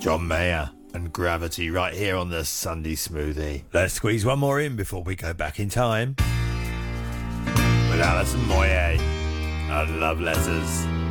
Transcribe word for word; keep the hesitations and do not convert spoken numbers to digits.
John Mayer and Gravity right here on the Sunday Smoothie. Let's squeeze one more in before we go back in time. With Alison Moyet and Love Letters.